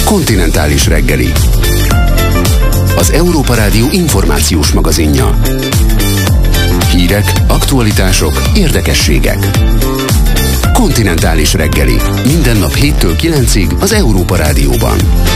Kontinentális reggeli. Az Európa Rádió információs magazinja. Hírek, aktualitások, érdekességek. Kontinentális reggeli. Minden nap 7-től 9-ig az Európa Rádióban.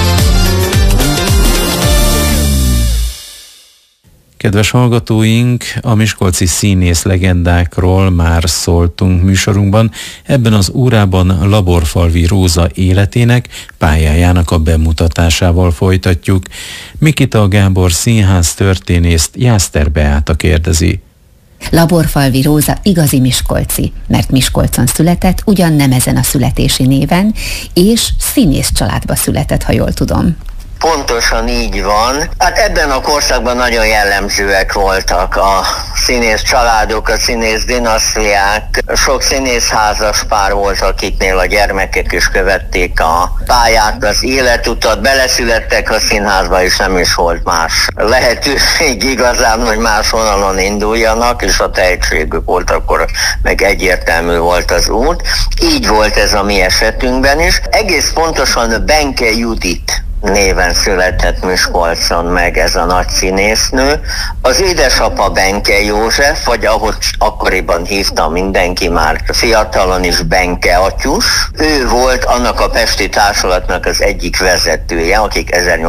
Kedves hallgatóink, a miskolci színész legendákról már szóltunk műsorunkban. Ebben az órában Laborfalvi Róza életének, pályájának a bemutatásával folytatjuk. Mikita Gábor színház történészt Jászter Beáta kérdezi. Laborfalvi Róza igazi miskolci, mert Miskolcon született, ugyan nem ezen a születési néven, és színész családba született, ha jól tudom. Pontosan így van. Hát ebben a korszakban nagyon jellemzőek voltak a színész családok, a színész dinasztiák. Sok színészházas pár volt, akiknél a gyermekek is követték a pályát, az életutat, beleszülettek a színházba, és nem is volt más lehetőség igazán, hogy más vonalon induljanak, és a tehetségük volt, akkor meg egyértelmű volt az út. Így volt ez a mi esetünkben is. Egész pontosan Benke Judit néven született Miskolcon meg ez a nagy színésznő. Az édesapa Benke József, vagy ahogy akkoriban hívta mindenki már fiatalon is, Benke Atyus. Ő volt annak a pesti társulatnak az egyik vezetője, akik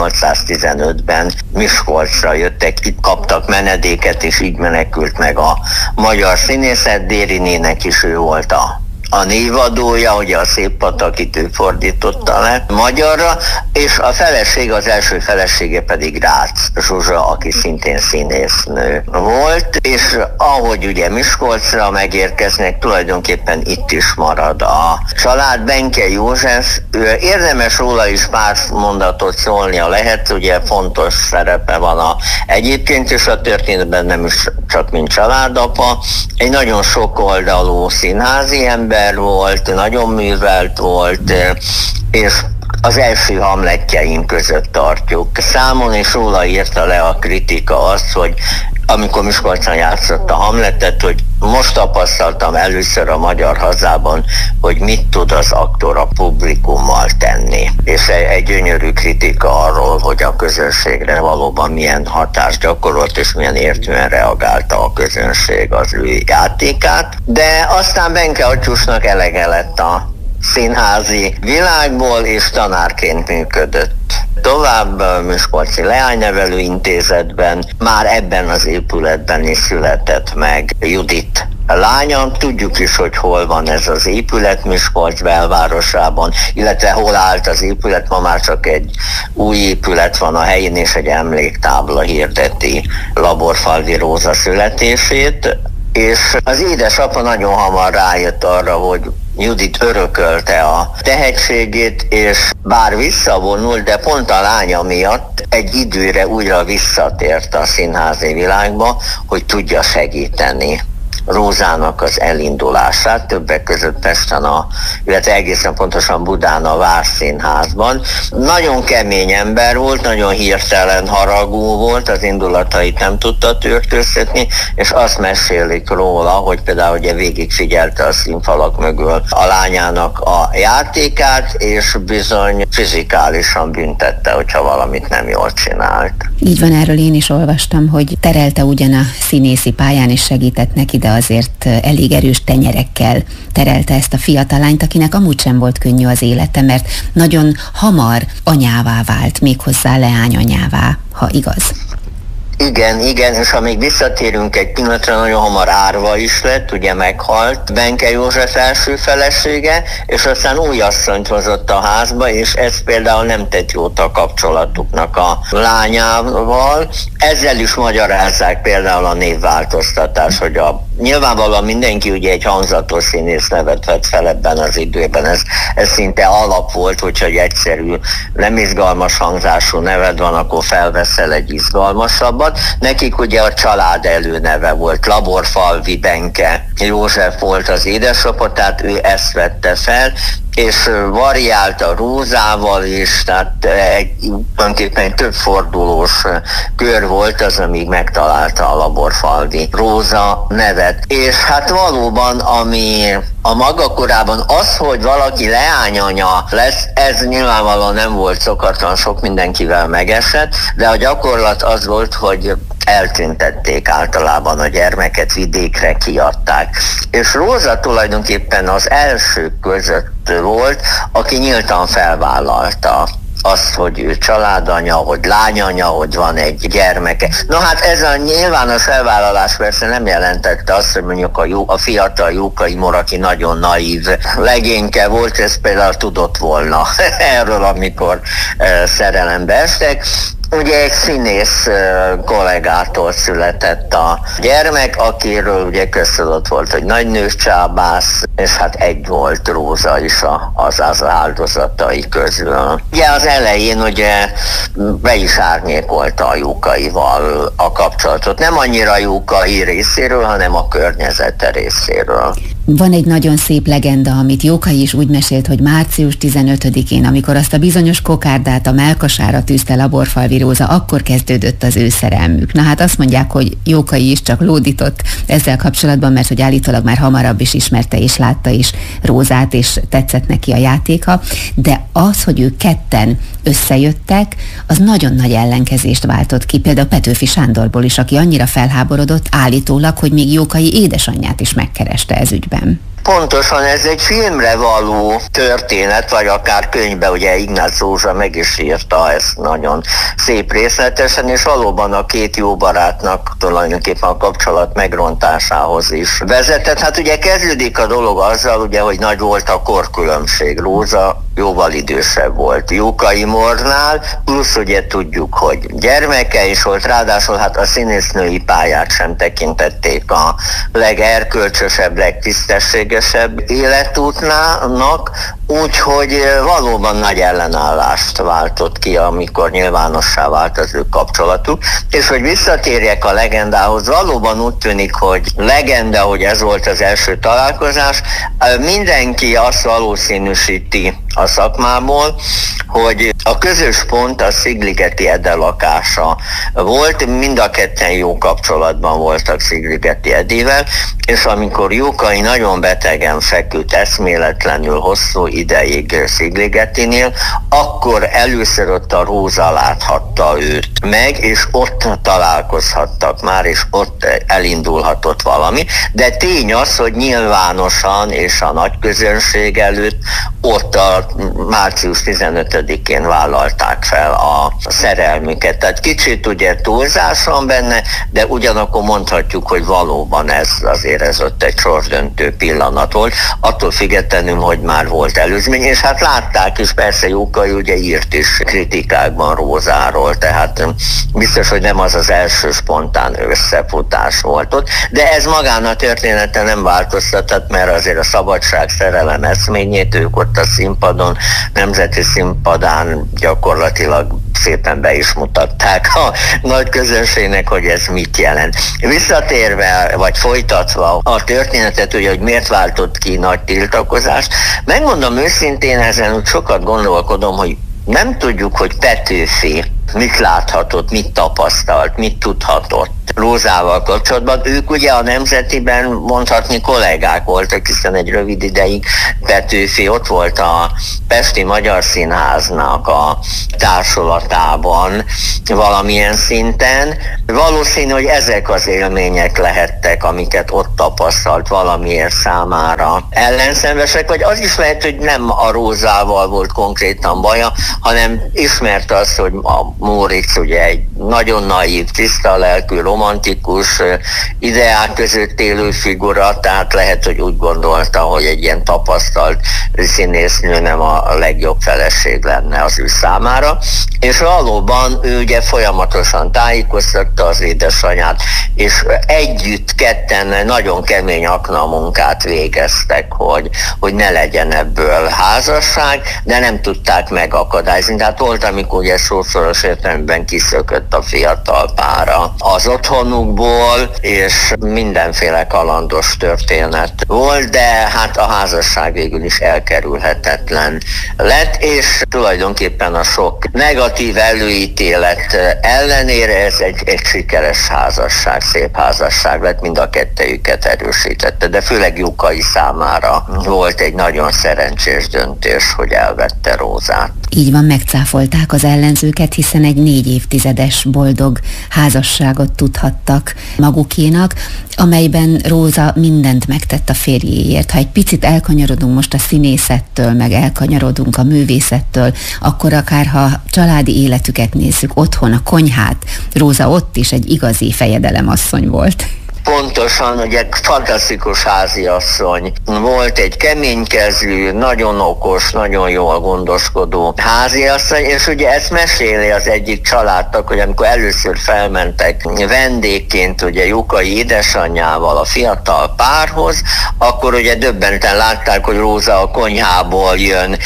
1815-ben Miskolcra jöttek, itt kaptak menedéket, és így menekült meg a magyar színészet. Dérinének is ő volt a névadója, ugye a Széppatakit ő fordította le magyarra, és a feleség, az első felesége pedig Rácz Zsuzsa, aki szintén színésznő volt, és ahogy ugye Miskolcra megérkeznek, tulajdonképpen itt is marad a család. Benke József, érdemes róla is pár mondatot szólnia lehet, ugye fontos szerepe van egyébként is a történetben, nem is csak mint családapa, egy nagyon sokoldalú színházi ember volt, nagyon művelt volt, és az első Hamletjeink között tartjuk. Számon és róla írta le a kritika azt, hogy amikor Miskolcon játszott a Hamletet, hogy most tapasztaltam először a magyar hazában, hogy mit tud az aktor a publikummal tenni. És egy gyönyörű kritika arról, hogy a közönségre valóban milyen hatást gyakorolt, és milyen értően reagálta a közönség az ő játékát. De aztán Benke Atyusnak elege lett a színházi világból, és tanárként működött tovább Miskolci Leánynevelő Intézetben, már ebben az épületben is született meg Judit lánya. Tudjuk is, hogy hol van ez az épület Miskolc belvárosában, illetve hol állt az épület, ma már csak egy új épület van a helyén, és egy emléktábla hirdeti Laborfalvi Róza születését, és az édesapa nagyon hamar rájött arra, hogy Judit örökölte a tehetségét, és bár visszavonult, de pont a lánya miatt egy időre újra visszatért a színházi világba, hogy tudja segíteni Rózának az elindulását, többek között Pesten, illetve egészen pontosan Budán a Várszínházban. Nagyon kemény ember volt, nagyon hirtelen haragú volt, az indulatait nem tudta tőrtőztetni, és azt mesélik róla, hogy például ugye végigfigyelte a színfalak mögül a lányának a játékát, és bizony fizikálisan büntette, hogyha valamit nem jól csinált. Így van, erről én is olvastam, hogy terelte ugyan a színészi pályán, és segített neki, de azért elég erős tenyerekkel terelte ezt a fiatal lányt, akinek amúgy sem volt könnyű az élete, mert nagyon hamar anyává vált, méghozzá leányanyává, ha igaz. Igen, és ha még visszatérünk egy pillanatra, nagyon hamar árva is lett, ugye meghalt Benke József első felesége, és aztán új asszonyt hozott a házba, és ez például nem tett jót a kapcsolatuknak a lányával. Ezzel is magyarázzák például a névváltoztatás, hogy nyilvánvalóan mindenki ugye egy hangzatos színész nevet vett fel ebben az időben, ez szinte alap volt, hogyha egy egyszerű, nem izgalmas hangzású neved van, akkor felveszel egy izgalmasabbat. Nekik ugye a család előneve volt, Laborfalvi Benke József volt az édesapa, tehát ő ezt vette fel, és variált a Rózával is, tehát tulajdonképpen több fordulós kör volt az, amíg megtalálta a Laborfalvi Róza nevet. És hát valóban, ami a maga korában. Az, hogy valaki leányanya lesz, ez nyilvánvalóan nem volt szokatlan, sok mindenkivel megesett, de a gyakorlat az volt, hogy eltüntették általában a gyermeket, vidékre kiadták. És Róza tulajdonképpen az elsők között volt, aki nyíltan felvállalta azt, hogy ő családanya, hogy lányanya, hogy van egy gyermeke. No hát ez a nyilvános felvállalás persze nem jelentette azt, hogy mondjuk a fiatal Jókai Mór, aki nagyon naív legényke volt, ez például tudott volna erről, amikor szerelembe estek. Ugye egy színész kollégától született a gyermek, akiről ugye köztudott volt, hogy nagynős csábász, és hát egy volt Róza is az áldozatai közül. Ugye az elején ugye be is árnyékolta a Jókaival a kapcsolatot. Nem annyira Jókai részéről, hanem a környezete részéről. Van egy nagyon szép legenda, amit Jókai is úgy mesélt, hogy március 15-én, amikor azt a bizonyos kokárdát a mellkasára tűzte Laborfalvi Róza, akkor kezdődött az ő szerelmük. Na hát azt mondják, hogy Jókai is csak lódított ezzel kapcsolatban, mert hogy állítólag már hamarabb is ismerte és látta is Rózát, és tetszett neki a játéka, de az, hogy ők ketten összejöttek, az nagyon nagy ellenkezést váltott ki, például Petőfi Sándorból is, aki annyira felháborodott állítólag, hogy még Jókai édesanyját is megkereste ez ügyben. Pontosan, ez egy filmre való történet, vagy akár könyvbe, ugye Ignác Rózsa meg is írta ezt nagyon szép részletesen, és valóban a két jó barátnak tulajdonképpen a kapcsolat megrontásához is vezetett. Hát ugye kezdődik a dolog azzal, ugye, hogy nagy volt a korkülönbség. Róza jóval idősebb volt Jókai Mórnál, plusz ugye tudjuk, hogy gyermeke is volt, ráadásul hát a színésznői pályát sem tekintették a legerkölcsösebb, legtisztességesebb életútnak, úgyhogy valóban nagy ellenállást váltott ki, amikor nyilvánossá vált az ő kapcsolatuk. És hogy visszatérjek a legendához, valóban úgy tűnik, hogy legenda, hogy ez volt az első találkozás, mindenki azt valószínűsíti a szakmából, hogy a közös pont a Szigligeti Ede lakása volt, mind a ketten jó kapcsolatban voltak Szigligeti Edével, és amikor Jókai nagyon betegen feküdt, eszméletlenül hosszú ideig Szigligetinél, akkor először ott a Róza láthatta őt meg, és ott találkozhattak már, és ott elindulhatott valami, de tény az, hogy nyilvánosan és a nagy közönség előtt ott a március 15-én vállalták fel a szerelmüket. Tehát kicsit ugye túlzás van benne, de ugyanakkor mondhatjuk, hogy valóban ez ott egy sorsdöntő pillanat volt, attól függetlenül, hogy már volt előzmény, és hát látták is, persze Jókai ugye írt is kritikákban Rózáról, tehát biztos, hogy nem az az első spontán összefutás volt ott, de ez magán a története nem változtatott, mert azért a szabadság, szerelem eszményét ők ott a színpadon, nemzeti színpadán gyakorlatilag szépen be is mutatták a nagy közönségnek, hogy ez mit jelent. Visszatérve, vagy folytatva a történetet, ugye, hogy miért váltott ki nagy tiltakozást, megmondom őszintén, ezen úgy sokat gondolkodom, hogy nem tudjuk, hogy Petőfi mit láthatott, mit tapasztalt, mit tudhatott Rózával kapcsolatban. Ők ugye a Nemzetiben mondhatni kollégák voltak, hiszen egy rövid ideig Petőfi ott volt a Pesti Magyar Színháznak a társulatában valamilyen szinten. Valószínű, hogy ezek az élmények lehettek, amiket ott tapasztalt, valamiért számára ellenszenvesek, vagy az is lehet, hogy nem a Rózával volt konkrétan baja, hanem ismerte azt, hogy a Móricz ugye egy nagyon naív, tiszta lelkű, romantikus, ideák között élő figura, tehát lehet, hogy úgy gondolta, hogy egy ilyen tapasztalt színésznő nem a legjobb feleség lenne az ő számára, és valóban ő ugye folyamatosan tájékoztatta az édesanyját, és együtt ketten nagyon kemény aknamunkát végeztek, hogy ne legyen ebből házasság, de nem tudták megakadályozni. akadályozni. Tehát volt, amikor ugye szószoros értelemben kiszökött a fiatal pára az otthonukból, és mindenféle kalandos történet volt, de hát a házasság végül is elkerülhetetlen lett, és tulajdonképpen a sok negatív előítélet ellenére ez egy sikeres házasság, szép házasság lett, mind a kettejüket erősítette, de főleg Jukai számára volt egy nagyon szerencsés döntés, hogy elvette Rózát. Így van, megcáfolták az ellenzőket, hiszen egy 4 évtizedes boldog házasságot tudhattak magukénak, amelyben Róza mindent megtett a férjéért. Ha egy picit elkanyarodunk most a színészettől, meg elkanyarodunk a művészettől, akkor akár ha családi életüket nézzük, otthon a konyhát, Róza ott is egy igazi fejedelemasszony volt. Pontosan, ugye fantasztikus háziasszony volt, egy keménykezű, nagyon okos, nagyon jól gondoskodó háziasszony, és ugye ezt meséli az egyik családtag, hogy amikor először felmentek vendégként ugye Jukai édesanyjával a fiatal párhoz, akkor ugye döbbenten látták, hogy Róza a konyhából jön,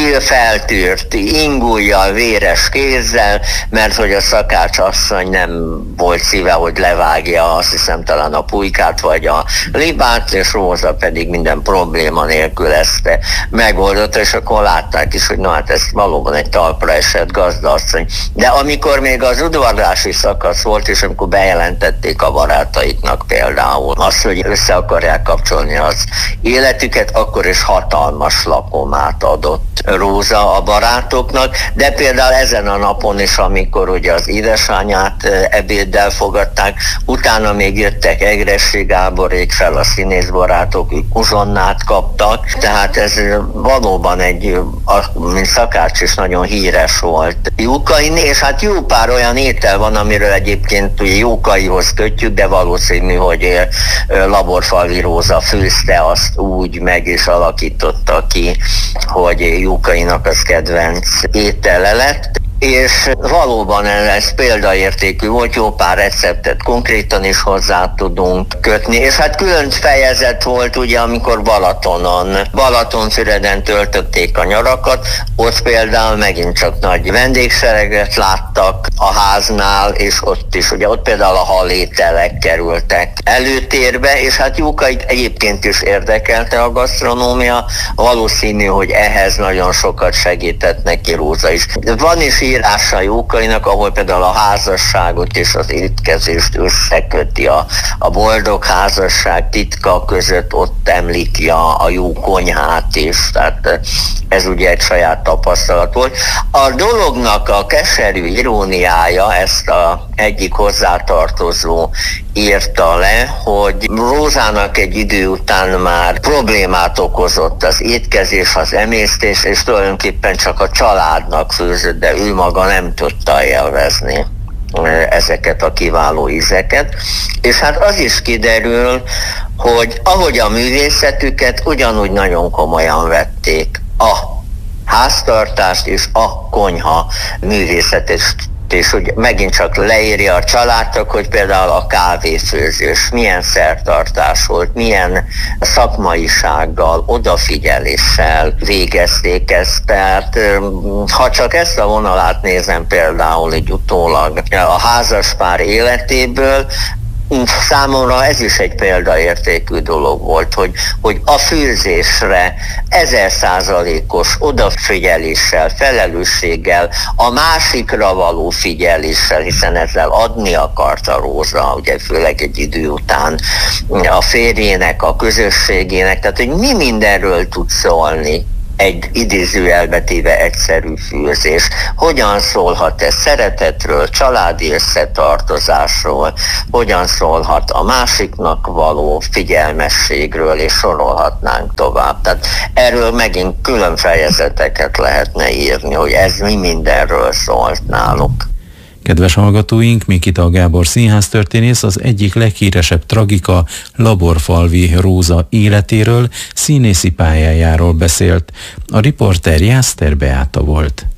feltűrt ingujjal, véres kézzel, mert hogy a szakácsasszony nem volt szíve, hogy levágja, azt hiszem talán a pulykát vagy a libát, és Róza pedig minden probléma nélkül ezt megoldotta, és akkor látták is, hogy na hát ez valóban egy talpra esett gazdaasszony. De amikor még az udvarlási szakasz volt, és amikor bejelentették a barátaiknak például azt, hogy össze akarják kapcsolni az életüket, akkor is hatalmas lakomát adott Róza a barátoknak, de például ezen a napon is, amikor ugye az édesanyját ebéddel fogadták, utána még jöttek Egressy Gáborék fel, a színészbarátok, ők uzsonnát kaptak, tehát ez valóban mint szakács is nagyon híres volt Jukain, és hát jó pár olyan étel van, amiről egyébként ugye Jukaihoz kötjük, de valószínű, hogy Laborfalvi Róza főzte azt úgy meg is alakította ki, hogy Jukainak az kedvenc étele lett. És valóban ez példaértékű volt, jó pár receptet konkrétan is hozzá tudunk kötni, és hát külön fejezet volt ugye, amikor Balatonfüreden töltötték a nyarakat, ott például megint csak nagy vendégsereget láttak a háznál, és ott például a halételek kerültek előtérbe, és hát Jukait egyébként is érdekelte a gasztronómia, valószínű, hogy ehhez nagyon sokat segített neki Róza is. Van is írása Jukainak, ahol például a házasságot és az étkezést összeköti, a boldog házasság titka között ott említi a jó konyhát is, tehát ez ugye egy saját tapasztalat volt. A dolognak a keserű iróniája, ezt a egyik hozzátartozó írta le, hogy Rózának egy idő után már problémát okozott az étkezés, az emésztés, és tulajdonképpen csak a családnak főzött, de ő maga nem tudta élvezni ezeket a kiváló ízeket. És hát az is kiderül, hogy ahogy a művészetüket ugyanúgy nagyon komolyan vették a háztartást és a konyha művészetét, és hogy megint csak leírja a családtag, hogy például a kávéfőzés milyen szertartás volt, milyen szakmaisággal, odafigyeléssel végezték ezt. Tehát ha csak ezt a vonalát nézem például így utólag a házaspár életéből, számomra ez is egy példaértékű dolog volt, hogy a főzésre 1000%-os odafigyeléssel, felelősséggel, a másikra való figyeléssel, hiszen ezzel adni akarta Róza, ugye főleg egy idő után a férjének, a közösségének, tehát hogy mi mindenről tud szólni egy idézőjelbe téve egyszerű főzés. Hogyan szólhat ez szeretetről, családi összetartozásról, hogyan szólhat a másiknak való figyelmességről, és sorolhatnánk tovább. Tehát erről megint külön fejezeteket lehetne írni, hogy ez mi mindenről szólt náluk. Kedves hallgatóink, Mikita Gábor színháztörténész az egyik leghíresebb tragika, Laborfalvi Róza életéről, színészi pályájáról beszélt. A riporter Jászter Beáta volt.